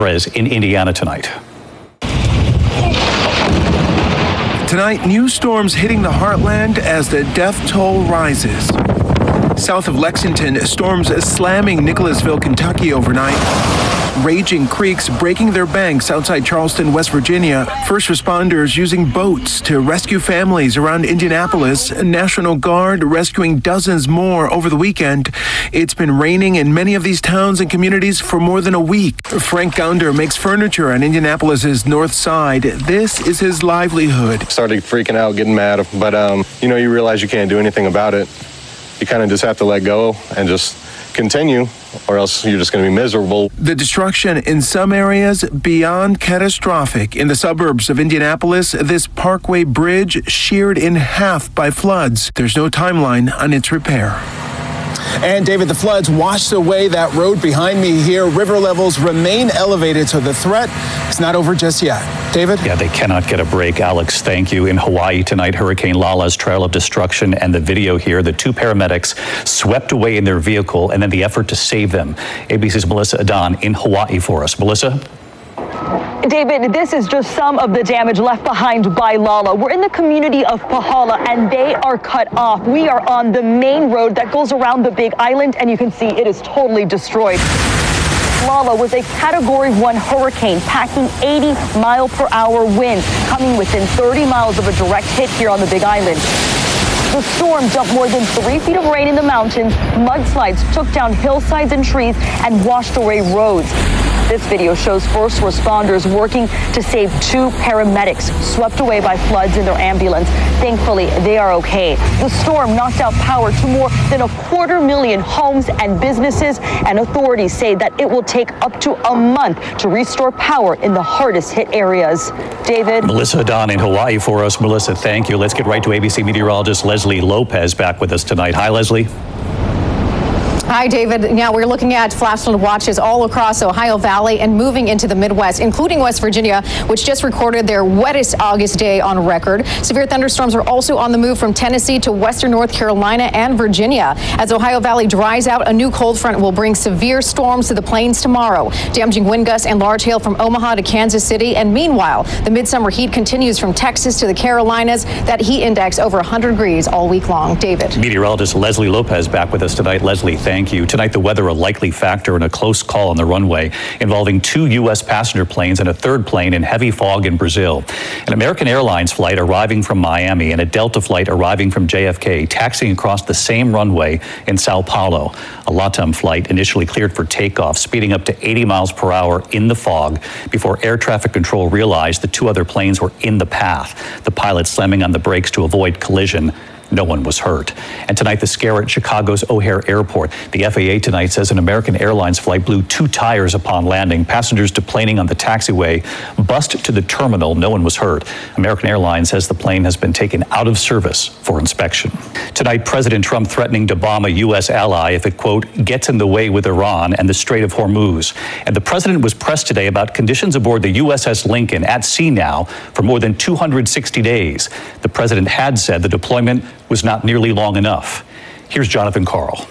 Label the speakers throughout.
Speaker 1: in Indiana tonight.
Speaker 2: Tonight, new storms hitting the heartland as the death toll rises. South of Lexington, storms slamming Nicholasville, Kentucky overnight. Raging creeks breaking their banks outside Charleston, West Virginia. First responders using boats to rescue families around Indianapolis. National Guard rescuing dozens more over the weekend. It's been raining in many of these towns and communities for more than a week. Frank Gounder makes furniture on Indianapolis's north side. This is his livelihood.
Speaker 3: Started freaking out, getting mad, but you realize you can't do anything about it. You kind of just have to let go and just continue, or else you're just going to be miserable.
Speaker 2: The destruction in some areas beyond catastrophic. In the suburbs of Indianapolis, this Parkway Bridge sheared in half by floods. There's no timeline on its repair.
Speaker 4: And David, the floods washed away that road behind me here. River levels remain elevated, so the threat is not over just yet. David?
Speaker 1: Yeah, they cannot get a break. Alex, thank you. In Hawaii tonight, Hurricane Lala's trail of destruction, and the video here, the two paramedics swept away in their vehicle, and then the effort to save them. ABC's Melissa Adan in Hawaii for us. Melissa?
Speaker 5: David, this is just some of the damage left behind by Lala. We're in the community of Pahala, and they are cut off. We are on the main road that goes around the Big Island, and you can see it is totally destroyed. Lala was a Category 1 hurricane, packing 80-mile-per-hour winds, coming within 30 miles of a direct hit here on the Big Island. The storm dumped more than 3 feet of rain in the mountains. Mudslides took down hillsides and trees and washed away roads. This video shows first responders working to save two paramedics swept away by floods in their ambulance. Thankfully, they are okay. The storm knocked out power to more than 250,000 homes and businesses, and authorities say that it will take up to a month to restore power in the hardest hit areas. David?
Speaker 1: Melissa Adan in Hawaii for us. Melissa, thank you. Let's get right to ABC meteorologist Leslie Lopez back with us tonight. Hi, Leslie.
Speaker 6: Hi, David. Now we're looking at flash flood watches all across Ohio Valley and moving into the Midwest, including West Virginia, which just recorded their wettest August day on record. Severe thunderstorms are also on the move from Tennessee to western North Carolina and Virginia. As Ohio Valley dries out, a new cold front will bring severe storms to the plains tomorrow, damaging wind gusts and large hail from Omaha to Kansas City. And meanwhile, the midsummer heat continues from Texas to the Carolinas. That heat index over 100 degrees all week long. David.
Speaker 1: Meteorologist Leslie Lopez back with us tonight. Leslie, thank you. Tonight, the weather a likely factor in a close call on the runway involving 2 U.S. passenger planes and a third plane in heavy fog in Brazil. An American Airlines flight arriving from Miami and a Delta flight arriving from JFK taxiing across the same runway in Sao Paulo. A LATAM flight initially cleared for takeoff, speeding up to 80 miles per hour in the fog before air traffic control realized the 2 other planes were in the path. The pilot slamming on the brakes to avoid collision. No one was hurt. And tonight, the scare at Chicago's O'Hare Airport. The FAA tonight says an American Airlines flight blew 2 tires upon landing. Passengers deplaning on the taxiway bust to the terminal. No one was hurt. American Airlines says the plane has been taken out of service for inspection. Tonight, President Trump threatening to bomb a U.S. ally if it, quote, gets in the way with Iran and the Strait of Hormuz. And the president was pressed today about conditions aboard the USS Lincoln at sea now for more than 260 days. The president had said the deployment was not nearly long enough. Here's Jonathan Karl.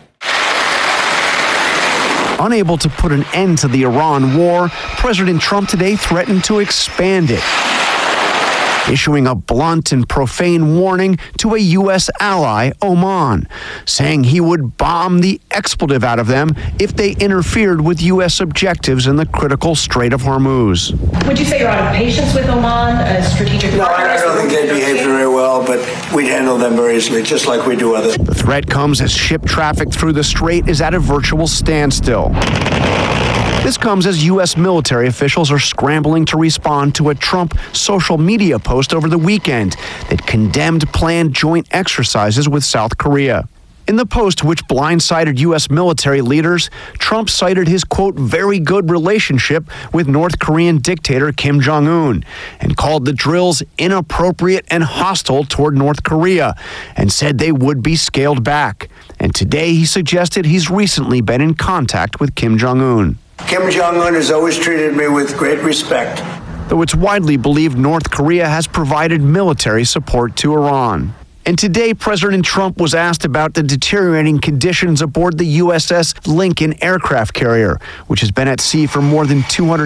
Speaker 7: Unable to put an end to the Iran war, President Trump today threatened to expand it, issuing a blunt and profane warning to a U.S. ally, Oman, saying he would bomb the expletive out of them if they interfered with U.S. objectives in the critical Strait of Hormuz.
Speaker 8: Would you say you're out of patience with Oman, a strategic partner?
Speaker 9: No, I don't think they behave very well, but we'd handle them very easily, just like we do others.
Speaker 7: The threat comes as ship traffic through the strait is at a virtual standstill. This comes as U.S. military officials are scrambling to respond to a Trump social media post over the weekend that condemned planned joint exercises with South Korea. In the post, which blindsided U.S. military leaders, Trump cited his, quote, very good relationship with North Korean dictator Kim Jong-un and called the drills inappropriate and hostile toward North Korea and said they would be scaled back. And today he suggested he's recently been in contact with Kim Jong-un.
Speaker 9: Kim Jong-un has always treated me with great respect.
Speaker 7: Though it's widely believed North Korea has provided military support to Iran. And today, President Trump was asked about the deteriorating conditions aboard the USS Lincoln aircraft carrier, which has been at sea for more than 200